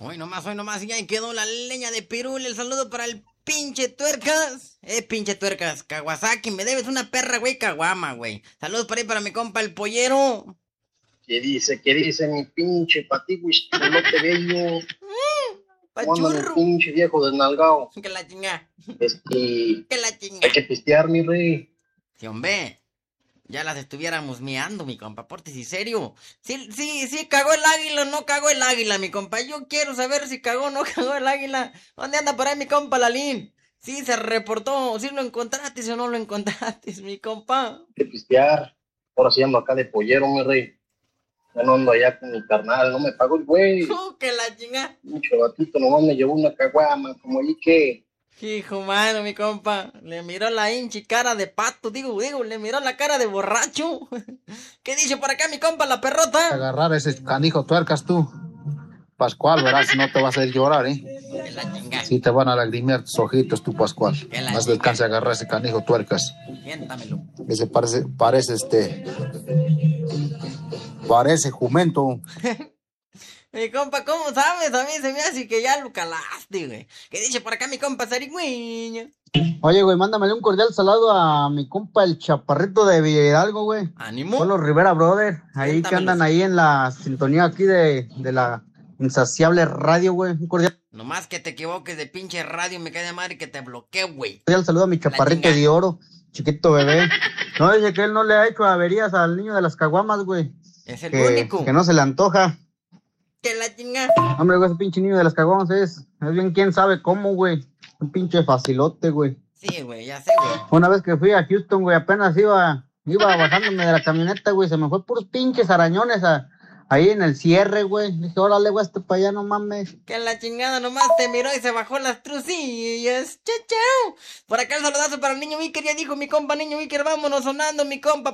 hoy nomás, ya quedó la leña de pirul. El saludo para el pinche tuercas. Pinche tuercas, Kawasaki, me debes una perra, güey, caguama, güey. Saludos para ahí para mi compa el pollero. ¿Qué dice mi pinche patiwis, culote bello? Pachurro. Pinche viejo desnalgado. Que la chinga. Que la chinga. Hay que pistear, mi rey. Sí, hombre. Ya las estuviéramos miando, mi compa, pórtese serio. Sí, cagó el águila o no cagó el águila, mi compa. Yo quiero saber si cagó o no cagó el águila. ¿Dónde anda por ahí mi compa Lalín? Sí, se reportó. Si lo encontraste o no lo encontraste, mi compa. Hay que pistear. Ahora sí ando acá de pollero, mi rey. Ya no ando allá con mi carnal, no me pagó el güey. Que la chinga. Mucho batito, nomás me llevó una caguama, como allí que... Hijo mano, mi compa. Le miró la hinchi cara de pato, digo, le miró la cara de borracho. ¿Qué dice por acá mi compa la perrota? Agarrar ese canijo tuercas tú, Pascual, verás, si no te vas a ir llorar, Que la chinga. Sí te van a lagrimear tus ojitos tú, Pascual. Más chinga. alcance a agarrar ese canijo tuercas. Siéntamelo. Ese parece jumento. Mi compa, ¿cómo sabes? A mí se me hace que ya lo calaste, güey. ¿Qué dice por acá mi compa Sarigüeño? Oye, güey, mándamele un cordial saludo a mi compa el Chaparrito de Villa Hidalgo, güey. ¿Ánimo? Son los Rivera Brother, ahí que andan ahí en la sintonía aquí de la insaciable radio, güey. Un cordial. Nomás que te equivoques de pinche radio, me cae de madre que te bloquee, güey. Cordial saludo a mi Chaparrito de oro, chiquito bebé. No, dice que él no le ha hecho averías al niño de las caguamas, güey. Es el único. Que no se le antoja. Que la chinga. Hombre, güey, ese pinche niño de las caguamas es bien quién sabe cómo, güey. Un pinche facilote, güey. Sí, güey, ya sé, güey. Una vez que fui a Houston, güey, apenas iba bajándome de la camioneta, güey, se me fue puros pinches arañones ahí en el cierre, güey. Dije, órale, güey, para allá, no mames. Que la chingada nomás te miró y se bajó las trucillas. Chao, chao. Por acá el saludazo para el niño Víker, ya dijo mi compa niño Víker, vámonos sonando, mi compa.